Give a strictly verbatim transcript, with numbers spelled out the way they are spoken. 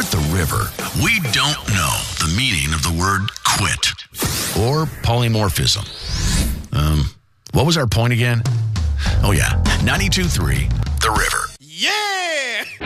at the river, we don't know the meaning of the word quit or polymorphism. Um, what was our point again? Oh, yeah, ninety-two point three, The River. Yeah!